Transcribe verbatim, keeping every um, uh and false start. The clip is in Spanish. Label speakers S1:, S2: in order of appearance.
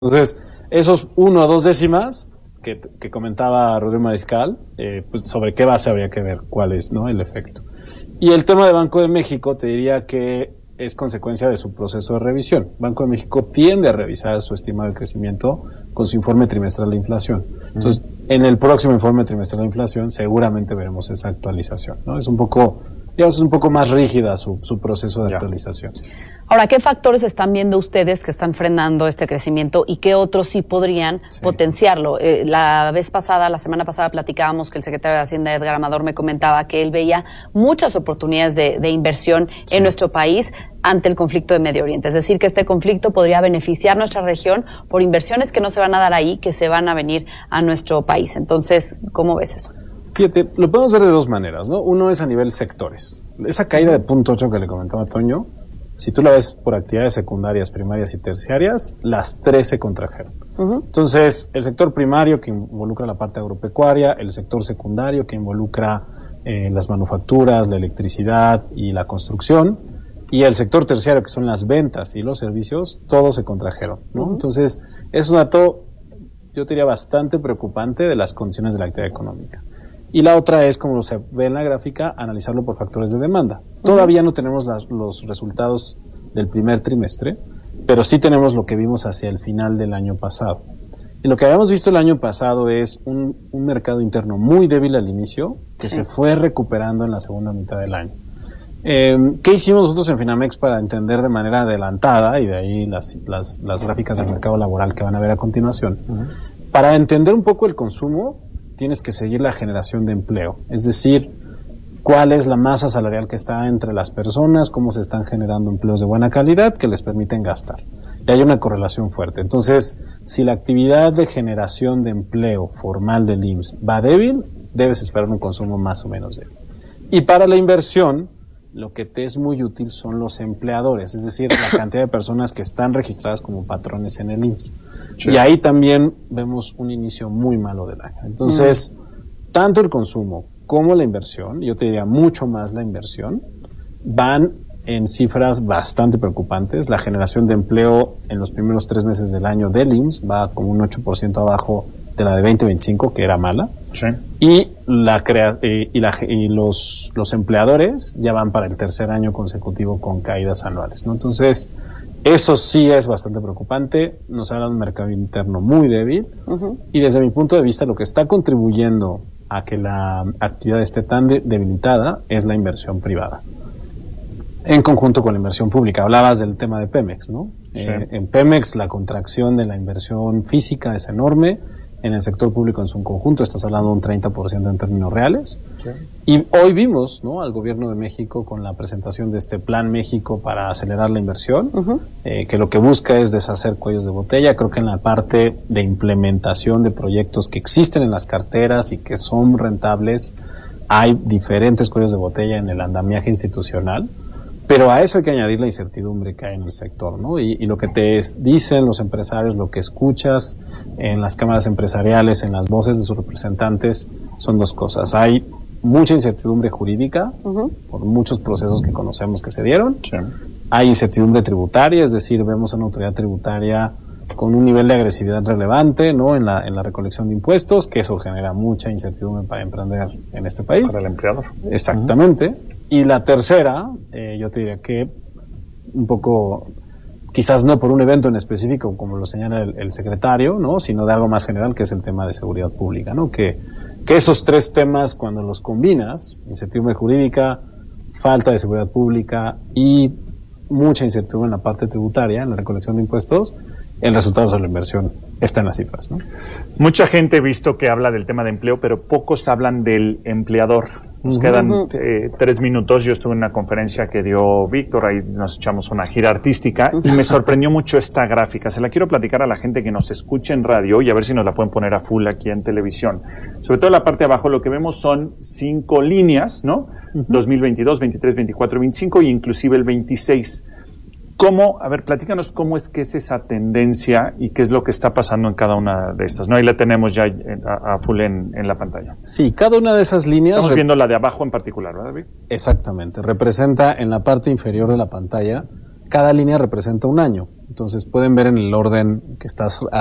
S1: Entonces, esos uno o dos décimas que, que comentaba Rodrigo Mariscal, eh, pues sobre qué base habría que ver cuál es, ¿no?, el efecto. Y el tema de Banco de México, te diría que es consecuencia de su proceso de revisión. Banco de México tiende a revisar su estimado de crecimiento con su informe trimestral de inflación. Entonces, uh-huh. en el próximo informe trimestral de inflación seguramente veremos esa actualización, ¿no? Es un poco, digamos, es un poco más rígida su, su proceso de ya. actualización.
S2: Ahora, ¿qué factores están viendo ustedes que están frenando este crecimiento y qué otros sí podrían sí. potenciarlo? Eh, la vez pasada, la semana pasada, platicábamos que el secretario de Hacienda, Edgar Amador, me comentaba que él veía muchas oportunidades de, de inversión sí. en nuestro país ante el conflicto de Medio Oriente. Es decir, que este conflicto podría beneficiar nuestra región por inversiones que no se van a dar ahí, que se van a venir a nuestro país. Entonces, ¿cómo ves eso?
S1: Fíjate, lo podemos ver de dos maneras, ¿no? Uno es a nivel sectores. Esa caída de punto ocho que le comentaba Toño, si tú la ves por actividades secundarias, primarias y terciarias, las tres se contrajeron. Uh-huh. Entonces, el sector primario, que involucra la parte agropecuaria, el sector secundario, que involucra eh, las manufacturas, la electricidad y la construcción, y el sector terciario, que son las ventas y los servicios, todos se contrajeron, ¿no? Uh-huh. Entonces, es un dato, yo diría, bastante preocupante de las condiciones de la actividad económica. Y la otra es, como se ve en la gráfica, analizarlo por factores de demanda. Uh-huh. Todavía no tenemos las, los resultados del primer trimestre, pero sí tenemos lo que vimos hacia el final del año pasado. Y lo que habíamos visto el año pasado es un, un mercado interno muy débil al inicio, que sí. se fue recuperando en la segunda mitad del año. Eh, ¿Qué hicimos nosotros en Finamex para entender de manera adelantada, y de ahí las, las, las gráficas del mercado laboral que van a ver a continuación? Uh-huh. Para entender un poco el consumo, tienes que seguir la generación de empleo, es decir, cuál es la masa salarial que está entre las personas, cómo se están generando empleos de buena calidad que les permiten gastar. Y hay una correlación fuerte. Entonces, si la actividad de generación de empleo formal del I M S S va débil, debes esperar un consumo más o menos débil. Y para la inversión, lo que te es muy útil son los empleadores, es decir, la cantidad de personas que están registradas como patrones en el I M S S. Sí. Y ahí también vemos un inicio muy malo del año. Entonces, mm. tanto el consumo como la inversión, yo te diría mucho más la inversión, van en cifras bastante preocupantes. La generación de empleo en los primeros tres meses del año del I M S S va como un ocho por ciento abajo de la de veinte veinticinco, que era mala.
S3: Sí.
S1: Y, la crea eh, y, la, y los, los empleadores ya van para el tercer año consecutivo con caídas anuales, ¿no? Entonces, eso sí es bastante preocupante. Nos habla de un mercado interno muy débil. Uh-huh. Y desde mi punto de vista, lo que está contribuyendo a que la actividad esté tan de- debilitada es la inversión privada, en conjunto con la inversión pública. Hablabas del tema de Pemex, ¿no? Sí. Eh, en Pemex la contracción de la inversión física es enorme. En el sector público en su conjunto estás hablando de un treinta por ciento en términos reales. Sí. Y hoy vimos, ¿no?, al gobierno de México con la presentación de este Plan México para acelerar la inversión, uh-huh. eh, que lo que busca es deshacer cuellos de botella. Creo que en la parte de implementación de proyectos que existen en las carteras y que son rentables, hay diferentes cuellos de botella en el andamiaje institucional. Pero a eso hay que añadir la incertidumbre que hay en el sector, ¿no? Y, y lo que te es, dicen los empresarios, lo que escuchas en las cámaras empresariales, en las voces de sus representantes, son dos cosas. Hay mucha incertidumbre jurídica, uh-huh. por muchos procesos que conocemos que se dieron. Sí. Hay incertidumbre tributaria, es decir, vemos a una autoridad tributaria con un nivel de agresividad relevante, ¿no?, en la, en la recolección de impuestos, que eso genera mucha incertidumbre para emprender en este país.
S3: Para el empleador.
S1: Exactamente. Uh-huh. Y la tercera, eh, yo te diría que un poco, quizás no por un evento en específico, como lo señala el, el secretario, ¿no?, sino de algo más general, que es el tema de seguridad pública, ¿no? Que, que esos tres temas, cuando los combinas, incertidumbre jurídica, falta de seguridad pública y mucha incertidumbre en la parte tributaria, en la recolección de impuestos, el resultado sobre la inversión está en las cifras, ¿no?
S3: Mucha gente he visto que habla del tema de empleo, pero pocos hablan del empleador. Nos uh-huh. quedan eh, tres minutos. Yo estuve en una conferencia que dio Víctor, ahí nos echamos una gira artística uh-huh. y me sorprendió mucho esta gráfica. Se la quiero platicar a la gente que nos escucha en radio y a ver si nos la pueden poner a full aquí en televisión. Sobre todo en la parte de abajo lo que vemos son cinco líneas, ¿no? Uh-huh. dos mil veintidós, veintitrés, veinticuatro, veinticinco y inclusive el veintiséis. ¿Cómo? A ver, platícanos cómo es que es esa tendencia y qué es lo que está pasando en cada una de estas, ¿no? Ahí la tenemos ya a, a full en, en la pantalla.
S1: Sí, cada una de esas líneas...
S3: Estamos viendo la de abajo en particular, ¿verdad, Vic?
S1: Exactamente. Representa en la parte inferior de la pantalla cada línea representa un año. Entonces pueden ver en el orden que estás